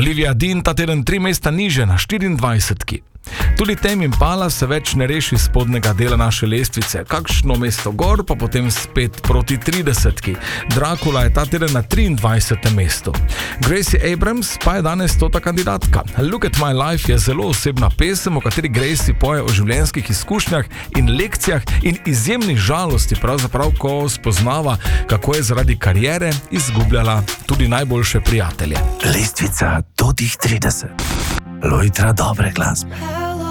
Olivia Dean ta teden 3 mesta niže na 24. Tudi Tame Impala se več ne reši spodnjega dela naše lestvice, kakšno mesto gor, pa potem spet proti 30. Dracula je ta teden na 23. mestu. Gracie Abrams pa je danes tota kandidatka. Look at My Life je zelo osebna pesem, v kateri Gracie poje o življenjskih izkušnjah in lekcijah in izjemnih žalosti, pravzaprav ko spoznava, kako je zaradi kariere izgubljala tudi najboljše prijatelje. Lestvica do tih 30. Lojtra dobre glasbe.